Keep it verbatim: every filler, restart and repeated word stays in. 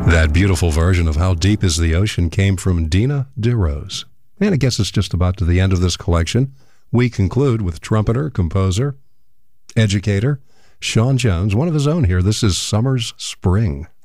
That beautiful version of How Deep is the Ocean came from Dina DeRose. And I guess it's just about to the end of this collection. We conclude with trumpeter, composer, educator, Sean Jones, one of his own here. This is Summer's Spring.